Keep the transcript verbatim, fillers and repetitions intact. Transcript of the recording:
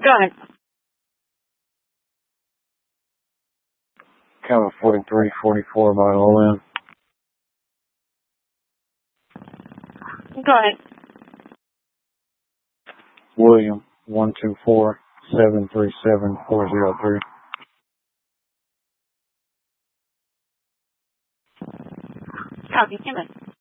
Go ahead. Cover forty-three forty-four by Olin. Go ahead. William, one two four, seven three seven, four zero three. Copy, Kim.